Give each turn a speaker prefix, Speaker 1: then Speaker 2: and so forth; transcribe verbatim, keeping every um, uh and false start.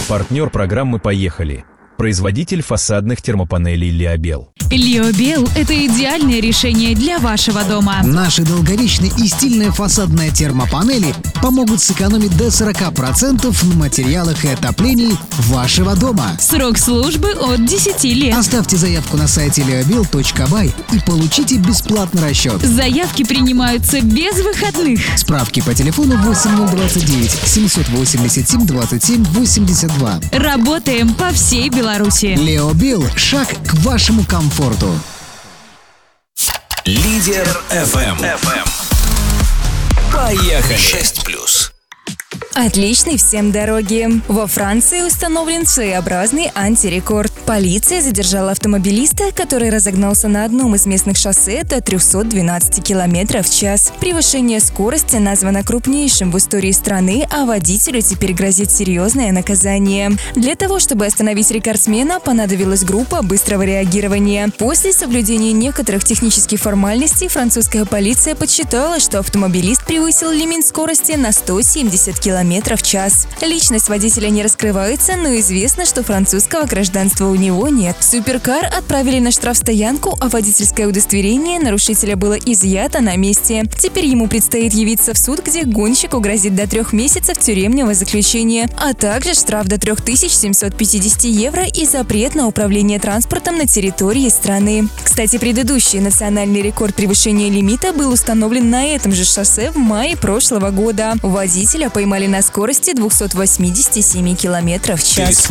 Speaker 1: Партнер программы «Поехали». Производитель фасадных термопанелей «Лиобел».
Speaker 2: «Лиобел» — это идеальное решение для вашего дома.
Speaker 3: Наши долговечные и стильные фасадные термопанели помогут сэкономить до сорок процентов на материалах и отоплении вашего дома.
Speaker 2: Срок службы от десяти лет.
Speaker 3: Оставьте заявку на сайте лиобел точка бай и получите бесплатный расчет.
Speaker 2: Заявки принимаются без выходных.
Speaker 3: Справки по телефону восемь ноль двадцать девять семьсот восемьдесят семь двадцать семь восемьдесят два.
Speaker 2: Работаем по всей Беларуси.
Speaker 3: Лиобел – шаг к вашему комфорту.
Speaker 4: Лидер эф эм. Поехали! шесть плюс.
Speaker 5: Отличной всем дороги! Во Франции установлен своеобразный антирекорд. Полиция задержала автомобилиста, который разогнался на одном из местных шоссе до триста двенадцать километров в час. Превышение скорости названо крупнейшим в истории страны, а водителю теперь грозит серьезное наказание. Для того, чтобы остановить рекордсмена, понадобилась группа быстрого реагирования. После соблюдения некоторых технических формальностей французская полиция подсчитала, что автомобилист превысил лимит скорости на сто семьдесят километров в час. Личность водителя не раскрывается, но известно, что французского гражданства у него нет. Суперкар отправили на штрафстоянку, а водительское удостоверение нарушителя было изъято на месте. Теперь ему предстоит явиться в суд, где гонщику грозит до трех месяцев тюремного заключения, а также штраф до три тысячи семьсот пятьдесят евро и запрет на управление транспортом на территории страны. Кстати, предыдущий национальный рекорд превышения лимита был установлен на этом же шоссе в мае прошлого года. Водителя поймали на скорости двести восемьдесят семь километров в час.